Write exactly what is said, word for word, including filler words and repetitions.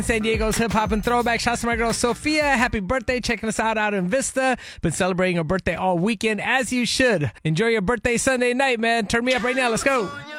San Diego's hip hop and throwback. Shouts to my girl Sophia. Happy birthday. Checking us out out in Vista. Been celebrating her birthday all weekend, as you should. Enjoy your birthday Sunday night, man. Turn me up right now. Let's go.